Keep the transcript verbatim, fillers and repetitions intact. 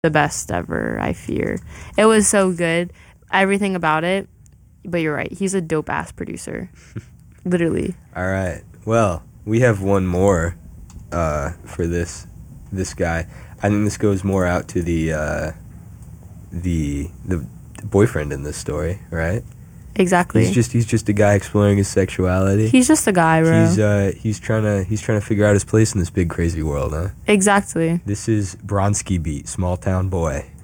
the best ever, I fear. It was so good. Everything about it. But you're right. He's a dope ass producer. Literally. All right. Well, we have one more uh, for this this guy. I think this goes more out to the uh, the the boyfriend in this story, right? Exactly. He's just he's just a guy exploring his sexuality. He's just a guy, bro. He's uh he's trying to he's trying to figure out his place in this big crazy world, huh? Exactly. This is Bronski Beat, Small Town Boy.